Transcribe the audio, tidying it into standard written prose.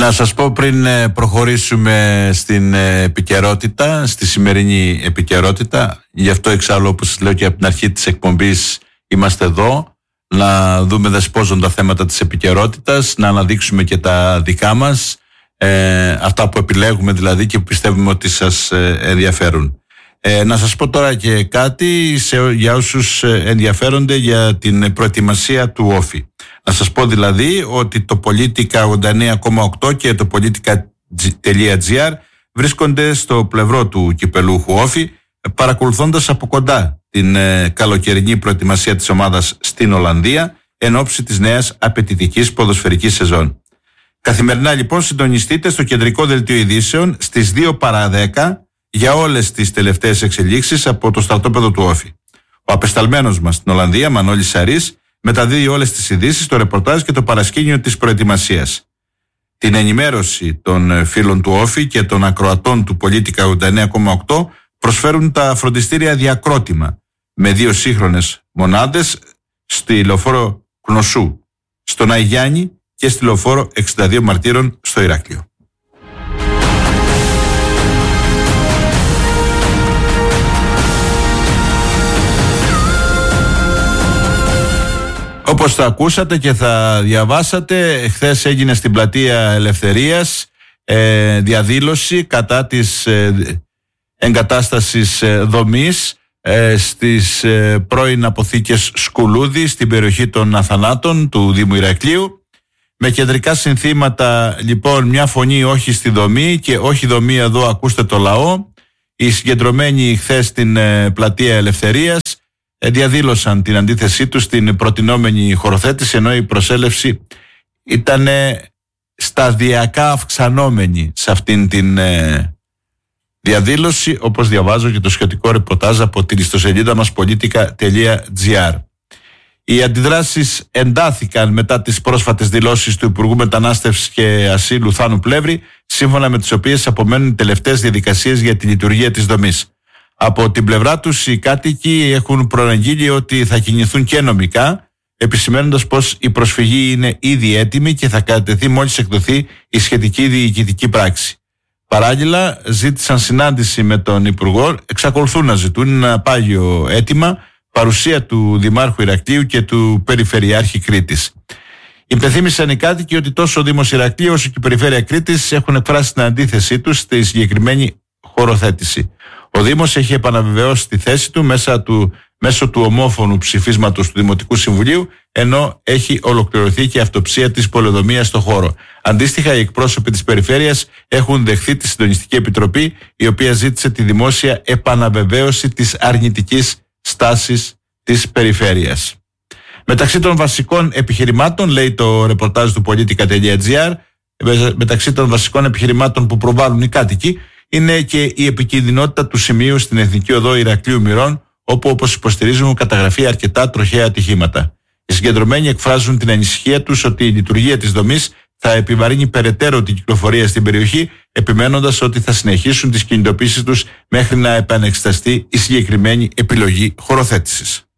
Να σας πω πριν προχωρήσουμε στην επικαιρότητα, στη σημερινή επικαιρότητα, γι' αυτό εξάλλου όπως σας λέω και από την αρχή της εκπομπής είμαστε εδώ, να δούμε δεσπόζοντα θέματα της επικαιρότητας, να αναδείξουμε και τα δικά μας, αυτά που επιλέγουμε δηλαδή και που πιστεύουμε ότι σας ενδιαφέρουν. Να σας πω τώρα και κάτι για όσους ενδιαφέρονται για την προετοιμασία του όφη. Να σας πω δηλαδή ότι το Politica 89,8 και το Politica.gr βρίσκονται στο πλευρό του κυπελούχου όφη, παρακολουθώντας από κοντά την καλοκαιρινή προετοιμασία της ομάδας στην Ολλανδία εν ώψη της νέας απαιτητικής ποδοσφαιρικής σεζόν. Καθημερινά λοιπόν συντονιστείτε στο κεντρικό δελτίο ειδήσεων στις 2 παρά 10 για όλες τις τελευταίες εξελίξεις από το στρατόπεδο του όφη. Ο απεσταλμένος μας στην Ολλανδία, Μανώλης Σαρής, μεταδίδει όλες τις ειδήσεις, το ρεπορτάζ και το παρασκήνιο της προετοιμασίας. Την ενημέρωση των φίλων του όφη και των ακροατών του Politica 89,8 προσφέρουν τα φροντιστήρια Διακρότημα με 2 σύγχρονες μονάδες στη λεωφόρο Κνωσού, στον Αϊγιάννη και στη λεωφόρο 62 Μαρτύρων στο Ηράκλειο. Όπως θα ακούσατε και θα διαβάσατε, χθες έγινε στην Πλατεία Ελευθερίας διαδήλωση κατά της εγκατάστασης δομής στις πρώην αποθήκες Σκουλούδη στην περιοχή των Αθανάτων του Δήμου Ηρακλείου. Με κεντρικά συνθήματα λοιπόν μια φωνή όχι στη δομή και όχι δομή εδώ ακούστε το λαό. Οι συγκεντρωμένοι χθες στην Πλατεία Ελευθερίας διαδήλωσαν την αντίθεσή τους στην προτινόμενη χωροθέτηση, ενώ η προσέλευση ήταν σταδιακά αυξανόμενη σε αυτήν την διαδήλωση, όπως διαβάζω και το σχετικό ρεπορτάζ από την ιστοσελίδα μας Politica.gr. Οι αντιδράσεις εντάθηκαν μετά τις πρόσφατες δηλώσεις του Υπουργού Μετανάστευσης και Ασύλου Θάνου Πλεύρη, σύμφωνα με τις οποίες απομένουν οι τελευταίες διαδικασίες για τη λειτουργία της δομής. Από την πλευρά τους οι κάτοικοι έχουν προαναγγείλει ότι θα κινηθούν και νομικά, επισημαίνοντας πως η προσφυγή είναι ήδη έτοιμη και θα κατατεθεί μόλις εκδοθεί η σχετική διοικητική πράξη. Παράλληλα ζήτησαν συνάντηση με τον Υπουργό, εξακολουθούν να ζητούν ένα πάγιο αίτημα, παρουσία του Δημάρχου Ηρακλείου και του Περιφερειάρχη Κρήτης. Υπενθύμησαν οι κάτοικοι ότι τόσο ο Δήμος Ηρακλείου όσο και η Περιφέρεια Κρήτης έχουν εκφράσει την αντίθεσή τους στη συγκεκριμένη χωροθέτηση. Ο Δήμος έχει επαναβεβαιώσει τη θέση του μέσω του ομόφωνου ψηφίσματος του Δημοτικού Συμβουλίου, ενώ έχει ολοκληρωθεί και η αυτοψία της πολεοδομίας στο χώρο. Αντίστοιχα, οι εκπρόσωποι της Περιφέρειας έχουν δεχθεί τη Συντονιστική Επιτροπή, η οποία ζήτησε τη δημόσια επαναβεβαίωση της αρνητικής στάσης της Περιφέρειας. Μεταξύ των βασικών επιχειρημάτων, λέει το ρεπορτάζ του Politica.gr, μεταξύ των βασικών επιχειρημάτων που προβάλλουν οι κάτοικοι, είναι και η επικινδυνότητα του σημείου στην Εθνική Οδό Ηρακλείου Μυρών, όπου όπως υποστηρίζουν καταγραφεί αρκετά τροχαία ατυχήματα. Οι συγκεντρωμένοι εκφράζουν την ανησυχία τους ότι η λειτουργία της δομής θα επιβαρύνει περαιτέρω την κυκλοφορία στην περιοχή, επιμένοντας ότι θα συνεχίσουν τις κινητοποίησεις τους μέχρι να επανεξεταστεί η συγκεκριμένη επιλογή χωροθέτησης.